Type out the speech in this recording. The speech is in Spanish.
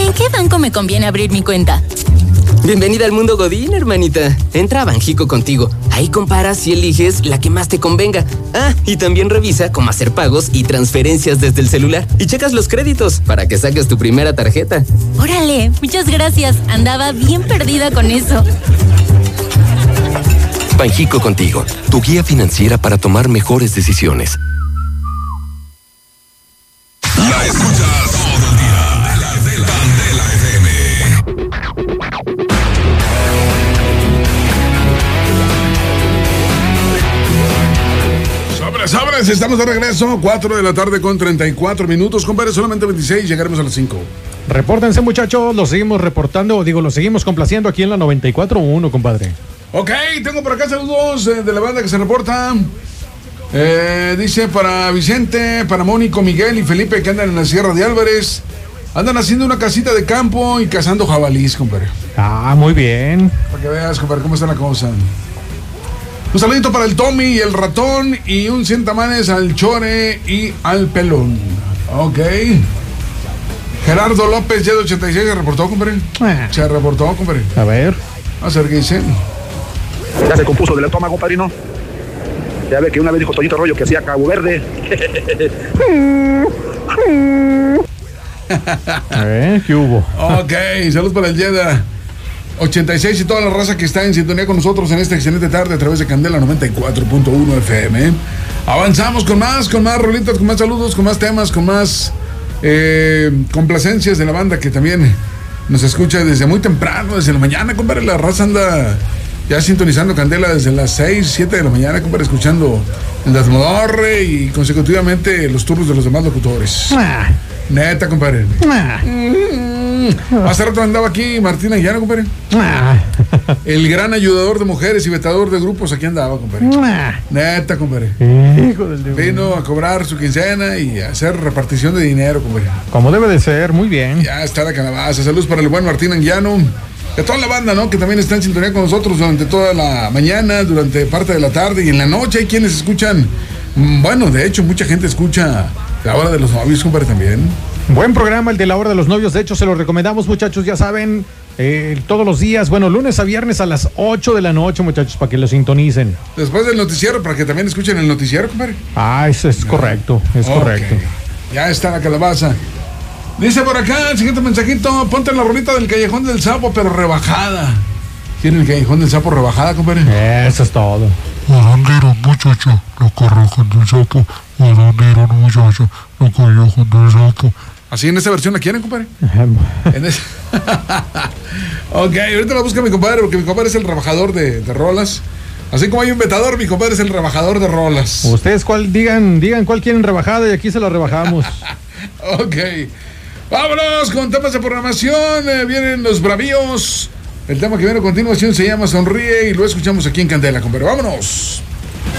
¿En qué banco me conviene abrir mi cuenta? Bienvenida al mundo Godín, hermanita. Entra a Banjico Contigo. Ahí comparas y eliges la que más te convenga. Ah, y también revisa cómo hacer pagos y transferencias desde el celular. Y checas los créditos para que saques tu primera tarjeta. Órale, muchas gracias. Andaba bien perdida con eso. Banjico Contigo, tu guía financiera para tomar mejores decisiones. La escuchas todo el día. Candela FM. Sobres, estamos de regreso, 4 de la tarde con 34 minutos, compadre, solamente 26, llegaremos a las 5. Repórtense, muchachos, los seguimos reportando, los seguimos complaciendo aquí en la 94.1, compadre. Ok, tengo por acá saludos de la banda que se reporta. Dice para Vicente, para Mónico, Miguel y Felipe que andan en la Sierra de Álvarez. Andan haciendo una casita de campo y cazando jabalís, compadre. Ah, muy bien. Para que veas, compadre, cómo está la cosa. Un saludito para el Tommy y el Ratón y un 100 tamales al Chore y al Pelón. Ok. Gerardo López, ya de 86, se reportó, compadre. Se reportó, compadre. A ver. Vamos a ver qué dice. Ya se compuso del estómago, padrino. Ya ve que una vez dijo Toñito Arroyo que hacía Cabo Verde. A ver, ¿qué hubo? Ok, saludos para el Yeda 86 y toda la raza que está en sintonía con nosotros en esta excelente tarde a través de Candela 94.1 FM. Avanzamos con más rolitas, con más saludos, con más temas, con más complacencias de la banda que también nos escucha desde muy temprano, desde la mañana, compadre. La raza anda ya sintonizando Candela desde las 6, 7 de la mañana, compadre, escuchando el Desmodorre y consecutivamente los turnos de los demás locutores. Neta, compadre. Hace rato andaba aquí Martín Aguillano, compadre. El gran ayudador de mujeres y vetador de grupos, aquí andaba, compadre. Neta, compadre. Hijo del Dios. Vino a cobrar su quincena y a hacer repartición de dinero, compadre. Como debe de ser, muy bien. Ya está la calabaza. Saludos para el buen Martín Aguillano. De toda la banda, ¿no? Que también está en sintonía con nosotros durante toda la mañana, durante parte de la tarde y en la noche. Hay quienes escuchan, bueno, de hecho, mucha gente escucha La Hora de los Novios, compadre, también. Buen programa el de La Hora de los Novios. De hecho, se lo recomendamos, muchachos, ya saben, todos los días, bueno, lunes a viernes a las 8 de la noche, muchachos, para que lo sintonicen. Después del noticiero, para que también escuchen el noticiero, compadre. Ah, eso es correcto, es correcto. Ya está la calabaza. Dice por acá el siguiente mensajito: ponte la rolita del Callejón del Sapo, pero rebajada. ¿Tiene el Callejón del Sapo rebajada, compadre? Eso es todo. ¿A dónde irán, muchacho? La Callejón del Sapo. ¿A dónde irán, muchacho? La Callejón del Sapo. ¿Así en esa versión la quieren, compadre? En esa... Ok, ahorita la busca mi compadre, porque mi compadre es el rebajador de rolas. Así como hay un vetador, mi compadre es el rebajador de rolas. Ustedes digan cuál quieren rebajada y aquí se la rebajamos. Ok. Vámonos con temas de programación. Vienen los bravíos. El tema que viene a continuación se llama Sonríe y lo escuchamos aquí en Candela, compadre. Vámonos.